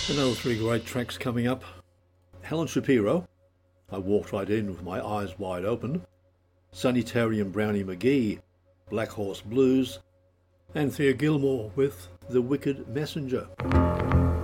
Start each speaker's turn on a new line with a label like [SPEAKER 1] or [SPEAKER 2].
[SPEAKER 1] Another three great tracks coming up. Helen Shapiro, I Walked Right In with My Eyes Wide Open. Sonny Terry and Brownie McGee, Black Horse Blues. And Thea Gilmore with The Wicked Messenger.